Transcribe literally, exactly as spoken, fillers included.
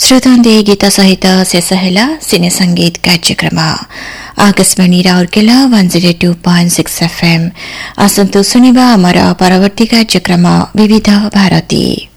ಶ್ರೋತೊಂದಿ ಗೀತ ಸಹಿತ ಸೆಸಹೆಲ ಸಿನೆ ಸಂಗೀತ್ ಕಾರ್ಯಕ್ರಮ Akashvani Rourkela one zero two point six F M आसंतु सुनिबा आमर परवर्ती कार्यक्रम विविध भारती।